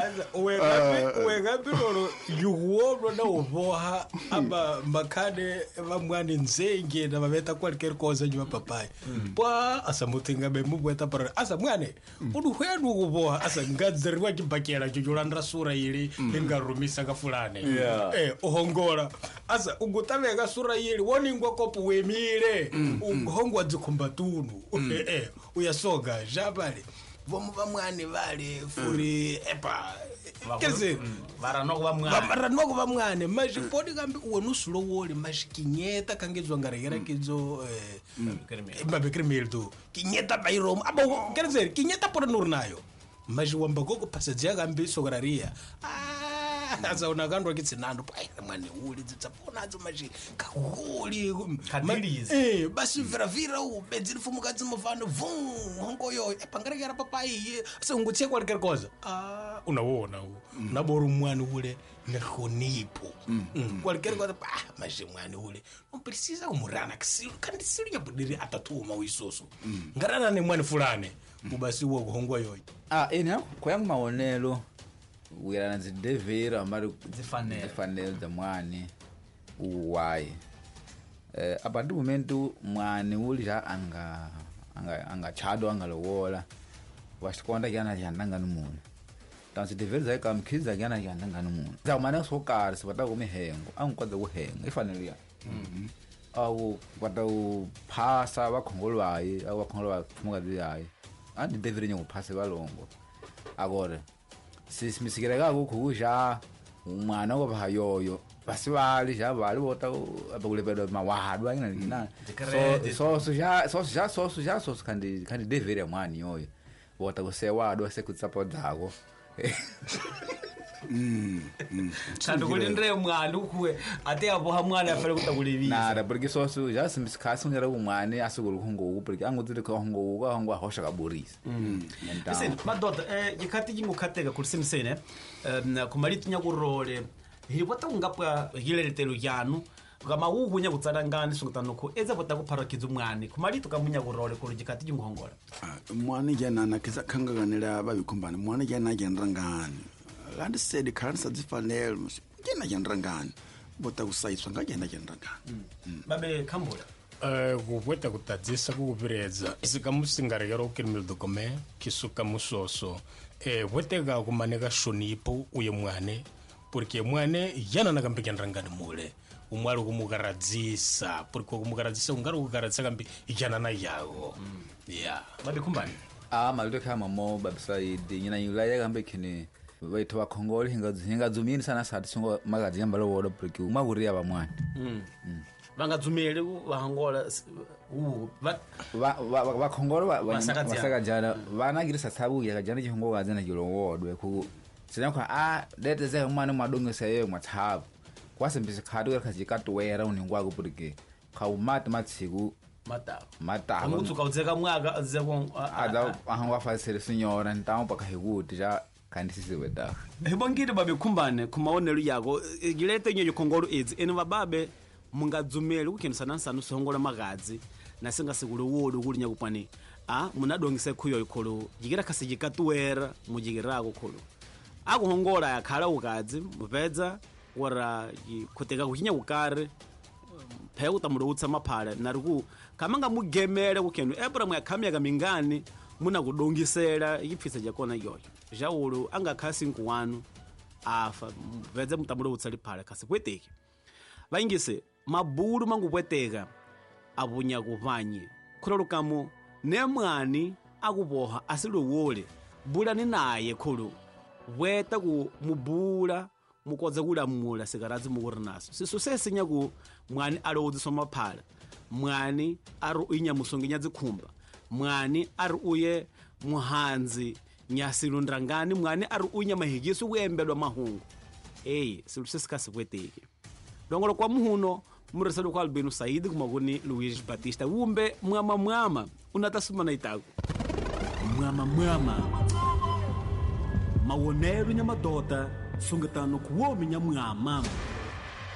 Uwengapi lolo yuhuono na uvoha ama makane vamwani nzenge na vaveta qualquer cosa nyuma papai. Pwa asa mutinga bemu bweta para asa mwane. Uduhwenu uvoha asa ngadzeriwa kibakela chujulandra sura ili ingarumisa ka fulani. Uhongola. Asa ungutavega sura ili woningwa kopu wemile. Uhongwa dzikumbatunu. Uyasoga jabali. Vamos vamwane vale furi epa keze varanoko vamwane mas pode kambi uonusulo wole mas kinyeta kangezwa ngaregera kizo mabekremeldo kinyeta bairom abo keze kinyeta pora nurnayo mas wamba gogo pasaje kambi sograria asa unagandwa kitsinando pai mwane uli dzitsapona dzo maji kahuli kadirizi basi vira ubedzini fumukadzi mufano vum hongoyo epangarekera papai asa ungutse qualquer cosa unaona naboru mwane ule nehonipo qualquer cosa maji mwane ule não precisa umurana kisilu kandi silu nyabudiri atatuma wisoso ngarana ne mwane fulane ubasi wo hongoyo ina kwangu maonelo wirana zidevera amari zifanele da mwane uwai abantu momento mwane uli ja anga chado angalowola wasikonda yana yandanga numuntu tansi devera za kamkhiza yana yandanga numuntu za mana sokara sibata ko mihengo angikwaza kuhenga ifanele ya awu kwata uphasa bakhongolwaye awakhongolwa phumukazi yayi andi devera nyo uphase balongo agora simisikira kako kuja umwana ngo bahayoyo basibali jabali bota abakulepedo mawahadu ngina so kandi devere mwani yoyo bota kusewado sekutsapo dako kandi kulindre mwana ukwe ate abo mwana afere kutakulebi nada porque so já se miskasi ngera umwana asuguru hungo porque anguzire ko hungo ahosha kaburisa listen madota yikati ngukatega kulisimsene kumaliti nyagurole hilibota ungapwa hileletelo yanu kama uhunya kutsarangani sungutanuko eza bota kuparakiza umwana kumaliti kamunyagurole kurugikati nguhongola mwana jana nakiza kangaganira babikumbana mwana jana gendrangani kandi said kansa zifanele ngena gendrangani bota kusayiswa ngagenda gendrangani babe kambula kuvweta kutadzisa kukuvireza isikamusingarekera ukirimilu dokome kisuka musoso vweteka kumaneka shonipo uye mwane porque mwane yana nakambikendrangani mule umwali kumukaradzisa porque kumukaradzisa ungari kukaradzisa kambi yana na yago babe kumbani malito kama mo babisaidi nyina yulaya kambe kini waitu wakhongoli hingadzumini sana sati songo magazi yambalo wodo porque umakuria bamwana vangadzumeli vahangola vakhongolo vasakajana vanagirisa sabu yakajana chihongo wazana kilowodwe ku sinakwa dete ze mwana madongesa yeyo mathabu kwasembisa khadu kajikatwera uningwa kupurike khawumata matsiku mata amutsuka udzeka mwaka zeko ahangwa fasele sinyora ntampa kahikuti ja kandi sisiweda hebongire babe kumbane kumaonelo yako gilete nyenye khongolo edzi ene bababe mungadzumeli kukenisana nsanu sohongola magazi nasenga segulu wodo kulinya kupani munadongise khuyo ikholo yikira kasijikatwera mujigirako kholo akuhongola yakhala ukazi mupedza wara khoteka kuhinya ukare pheko tamudutsa maphala nariku kamanga mugemele kukenu Abraham yakhamya kamingani muna kudongisela yipfisa jakona yoyo jawulu angakhasi nkuwanu afa vedze mutamudutsa liphala kasi kweteke vaingise mabulu mangupweteka abunya kupanye khulolukamo nemwani akuboha asiluwole bulani naye khulu weta ku mubula mukodza kulamula sikaradzi mukurinaso sisusesinya ku mwani alodziswa maphala mwani ari inya musonginya dzikhumba mwani ari uye muhanzi nyasilundrangani mwani ari unya mahigiso kuyembelwa mahungu silusesikasi kweteke longolo kwa muhuno mureselo kwa Albino Saidi kumaguni Luis Batista umbe mwama unatasumana itago mwama mawonero nyamadota sungatano kuwomi nyamwama